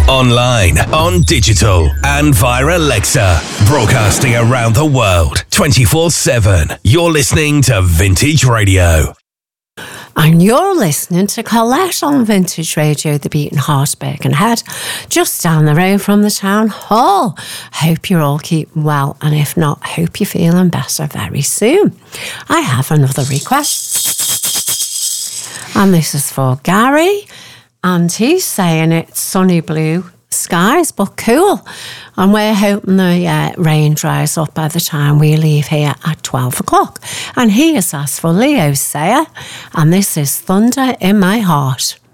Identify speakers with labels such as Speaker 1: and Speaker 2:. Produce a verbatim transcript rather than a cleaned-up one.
Speaker 1: Online, on digital, and via Alexa. Broadcasting around the world, twenty-four seven. You're listening to Vintage Radio.
Speaker 2: And you're listening to Colette on Vintage Radio, the Beating Heart, Birkenhead, just down the road from the town hall. Hope you're all keeping well, and if not, hope you're feeling better very soon. I have another request, and this is for Gary, and he's saying it's sunny blue skies, but cool. And we're hoping the uh, rain dries up by the time we leave here at twelve o'clock. And he has asked for Leo Sayer, and this is Thunder in My Heart.